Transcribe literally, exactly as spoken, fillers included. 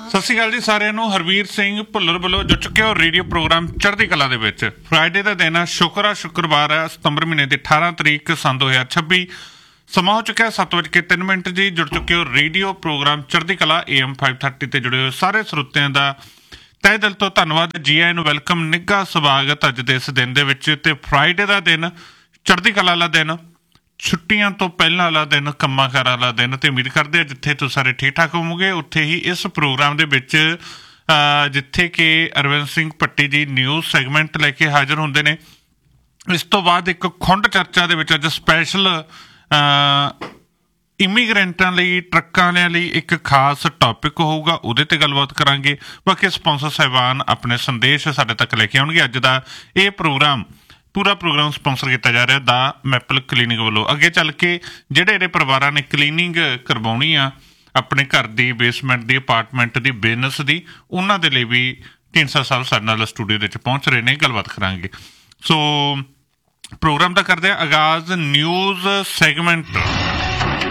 ਸਤਿ ਸ਼੍ਰੀ ਅਕਾਲ ਜੀ ਸਾਰਿਆਂ ਨੂੰ। ਹਰਵੀਰ ਸਿੰਘ ਭੁੱਲਰ ਵੱਲੋਂ ਜੁੜ ਚੁੱਕੇ ਹੋ ਰੇਡੀਓ ਪ੍ਰੋਗਰਾਮ ਚੜ੍ਹਦੀ ਕਲਾ ਦੇ ਵਿੱਚ। ਫਰਾਈਡੇ ਦਾ ਦਿਨ ਆ, ਸ਼ੁਕਰ ਆ ਸ਼ੁੱਕਰਵਾਰ ਆ, ਸਤੰਬਰ ਮਹੀਨੇ ਦੀ ਅਠਾਰਾਂ ਤਰੀਕ ਸੰਨ ਦੋ ਹਜ਼ਾਰ ਛੱਬੀ। ਸਮਾਂ ਹੋ ਚੁੱਕਿਆ ਸੱਤ ਵੱਜ ਕੇ ਤਿੰਨ ਮਿੰਟ ਜੀ। ਜੁੜ ਚੁੱਕੇ ਹੋ ਰੇਡੀਓ ਪ੍ਰੋਗਰਾਮ ਚੜ੍ਹਦੀ ਕਲਾ ਏ ਐਮ ਫਾਈਵ ਥਰਟੀ ਤੇ ਜੁੜੇ ਹੋਏ ਸਾਰੇ ਸਰੋਤਿਆਂ ਦਾ ਤਹਿ ਦਿਲ ਤੋਂ ਧੰਨਵਾਦ। ਜੀ ਆਇਆਂ ਨੂੰ ਵੈਲਕਮ, ਨਿੱਘਾ ਸਵਾਗਤ ਅੱਜ ਦੇ ਇਸ ਦਿਨ ਦੇ ਵਿੱਚ। ਤੇ ਫਰਾਈਡੇ ਦਾ ਦਿਨ, ਚੜ੍ਹਦੀ ਕਲਾ ਵਾਲਾ ਦਿਨ, ਛੁੱਟੀਆਂ ਤੋਂ ਪਹਿਲਾਂ ਵਾਲਾ ਦਿਨ, ਕੰਮਾਂ ਕਾਰਾਂ ਵਾਲਾ ਦਿਨ। ਤੇ ਉਮੀਦ ਕਰਦੇ ਆ ਜਿੱਥੇ ਤੁਸੀਂ ਸਾਰੇ ਠੀਕ ਠਾਕ ਹੋਵੋਗੇ ਉੱਥੇ ਹੀ ਇਸ ਪ੍ਰੋਗਰਾਮ ਦੇ ਵਿੱਚ ਜਿੱਥੇ ਕਿ ਅਰਵਿੰਦ ਸਿੰਘ ਭੱਟੀ ਜੀ ਨਿਊਜ਼ ਸੈਗਮੈਂਟ ਲੈ ਕੇ ਹਾਜ਼ਰ ਹੁੰਦੇ ਨੇ। ਇਸ ਤੋਂ ਬਾਅਦ ਇੱਕ ਖੁੰਡ ਚਰਚਾ ਦੇ ਵਿੱਚ ਅੱਜ ਸਪੈਸ਼ਲ ਇਮੀਗਰੈਂਟਾਂ ਲਈ, ਟਰੱਕਾਂ ਵਾਲਿਆਂ ਲਈ ਇੱਕ ਖਾਸ ਟੌਪਿਕ ਹੋਊਗਾ, ਉਹਦੇ 'ਤੇ ਗੱਲਬਾਤ ਕਰਾਂਗੇ। ਬਾਕੀ ਸਪੋਂਸਰ ਸਾਹਿਬਾਨ ਆਪਣੇ ਸੰਦੇਸ਼ ਸਾਡੇ ਤੱਕ ਲੈ ਕੇ ਆਉਣਗੇ। ਅੱਜ ਦਾ ਇਹ ਪ੍ਰੋਗਰਾਮ ਪੂਰਾ ਪ੍ਰੋਗਰਾਮ ਸਪੋਂਸਰ ਕੀਤਾ ਜਾ ਰਿਹਾ ਦਾ ਮੈਪਲ ਕਲੀਨਿਕ ਵੱਲੋਂ। ਅੱਗੇ ਚੱਲ ਕੇ ਜਿਹੜੇ ਜਿਹੜੇ ਪਰਿਵਾਰਾਂ ਨੇ ਕਲੀਨਿੰਗ ਕਰਵਾਉਣੀ ਆ ਆਪਣੇ ਘਰ ਦੀ, ਬੇਸਮੈਂਟ ਦੀ, ਅਪਾਰਟਮੈਂਟ ਦੀ, ਬਿਜ਼ਨਸ ਦੀ, ਉਹਨਾਂ ਦੇ ਲਈ ਵੀ ਢੀਂਡਸਾ ਸਾਹਿਬ ਸਾਡੇ ਨਾਲ ਸਟੂਡੀਓ ਦੇ ਵਿੱਚ ਪਹੁੰਚ ਰਹੇ ਨੇ, ਗੱਲਬਾਤ ਕਰਾਂਗੇ। ਸੋ ਪ੍ਰੋਗਰਾਮ ਦਾ ਕਰਦੇ ਆ ਆਗਾਜ਼ ਨਿਊਜ਼ ਸੈਗਮੈਂਟ